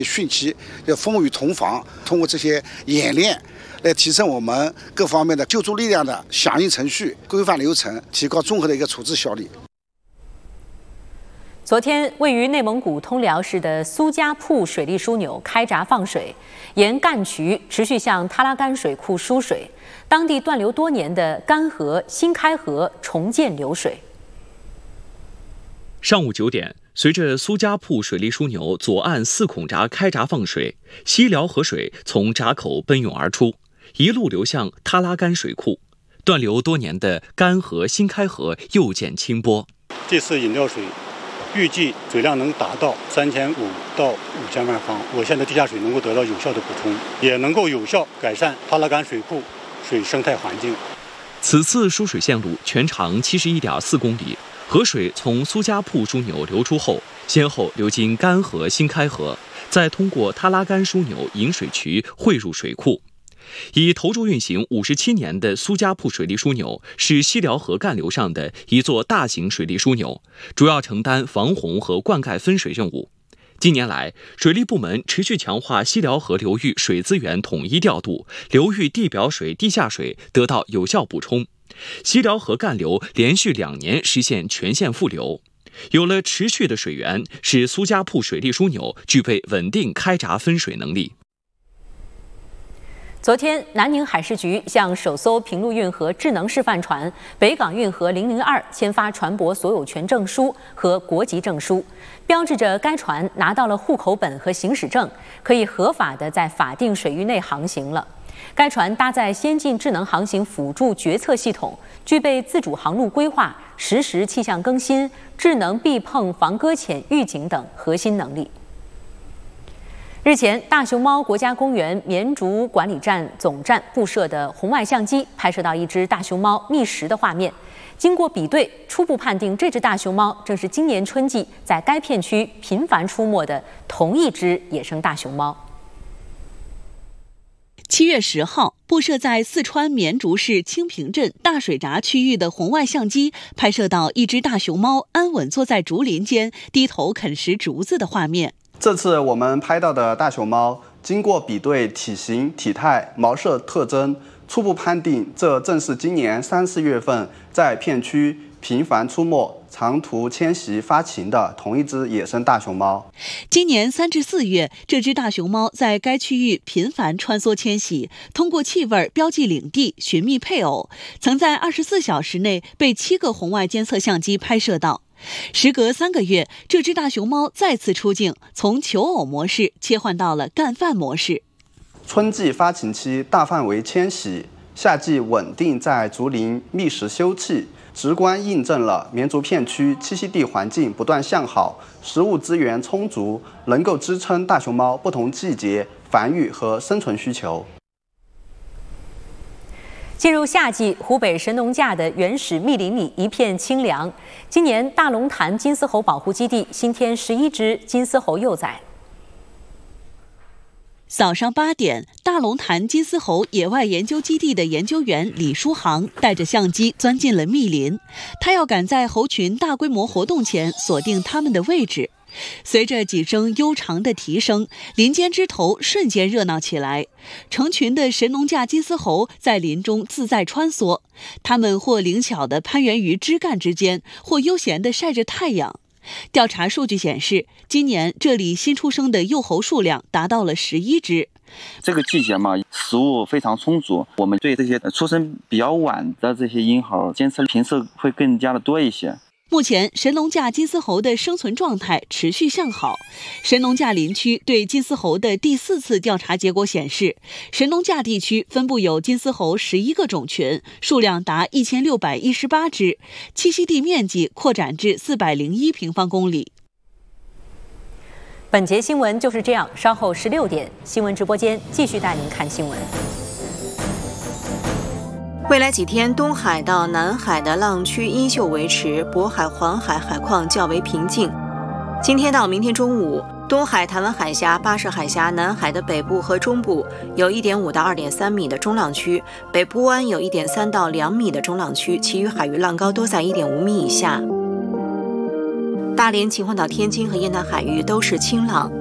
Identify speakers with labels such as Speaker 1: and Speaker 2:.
Speaker 1: 汛期要风雨同防，通过这些演练来提升我们各方面的救助力量的响应程序、规范流程，提高综合的一个处置效率。
Speaker 2: 昨天，位于内蒙古通辽市的苏家铺水利枢纽开闸放水，沿干渠持续向塔拉干水库输水，当地断流多年的干河、新开河重见流水。
Speaker 3: 上午9点，随着苏家铺水利枢纽左岸4孔闸开闸放水，西辽河水从闸口奔涌而出，一路流向塔拉干水库，断流多年的干河、新开河又见清波。
Speaker 4: 这次引料水预计水量能达到3500到5000万方，我县的地下水能够得到有效的补充，也能够有效改善塔拉干水库水生态环境。
Speaker 3: 此次输水线路全长71.4公里，河水从苏家铺枢纽流出后，先后流经干河、新开河，再通过塔拉干枢纽引水渠汇入水库。已投入运行57年的苏家铺水利枢纽是西辽河干流上的一座大型水利枢纽，主要承担防洪和灌溉分水任务。近年来，水利部门持续强化西辽河流域水资源统一调度，流域地表水、地下水得到有效补充。西辽河干流连续2年实现全线复流，有了持续的水源，使苏家铺水利枢纽具备稳定开闸分水能力。
Speaker 2: 昨天，南宁海事局向首艘平陆运河智能示范船北港运河002签发船舶所有权证书和国籍证书，标志着该船拿到了户口本和行驶证，可以合法地在法定水域内航行了。该船搭载先进智能航行辅助决策系统，具备自主航路规划、实时气象更新、智能避碰防搁浅预警等核心能力。日前，大熊猫国家公园绵竹管理站总站布设的红外相机拍摄到一只大熊猫觅食的画面。经过比对，初步判定这只大熊猫正是今年春季在该片区频繁出没的同一只野生大熊猫。
Speaker 5: 7月10号，布设在四川绵竹市清平镇大水闸区域的红外相机拍摄到一只大熊猫安稳坐在竹林间，低头啃食竹子的画面。
Speaker 6: 这次我们拍到的大熊猫，经过比对体型、体态、毛色特征，初步判定这正是今年3、4月份在片区频繁出没、长途迁徙发情的同一只野生大熊猫。
Speaker 5: 今年3至4月，这只大熊猫在该区域频繁穿梭迁徙，通过气味标记领地、寻觅配偶，曾在24小时内被7个红外监测相机拍摄到。时隔3个月，这只大熊猫再次出镜，从求偶模式切换到了干饭模式。
Speaker 6: 春季发情期大范围迁徙，夏季稳定在竹林觅食休憩，直观印证了绵竹片区栖息地环境不断向好，食物资源充足，能够支撑大熊猫不同季节繁育和生存需求。
Speaker 2: 进入夏季，湖北神农架的原始密林里一片清凉。今年大龙潭金丝猴保护基地新添11只金丝猴幼崽。
Speaker 5: 早上8点，大龙潭金丝猴野外研究基地的研究员李书航带着相机钻进了密林，他要赶在猴群大规模活动前锁定它们的位置。随着几声悠长的啼声，林间枝头瞬间热闹起来。成群的神农架金丝猴在林中自在穿梭，它们或灵巧地攀援于枝干之间，或悠闲地晒着太阳。调查数据显示，今年这里新出生的幼猴数量达到了11只。
Speaker 7: 这个季节嘛，食物非常充足，我们对这些出生比较晚的这些婴猴监测频次会更加的多一些。
Speaker 5: 目前，神农架金丝猴的生存状态持续向好。神农架林区对金丝猴的第4次调查结果显示，神农架地区分布有金丝猴11个种群，数量达1618只，栖息地面积扩展至401平方公里。
Speaker 2: 本节新闻就是这样，稍后16点，新闻直播间继续带您看新闻。
Speaker 8: 未来几天，东海到南海的浪区依旧维持，渤海、黄海海况较为平静。今天到明天中午，东海、台湾海峡、巴士海峡、南海的北部和中部有1.5到2.3米的中浪区，北部湾有1.3到2米的中浪区，其余海域浪高都在1.5米以下。大连、秦皇岛、天津和沿岸海域都是清浪。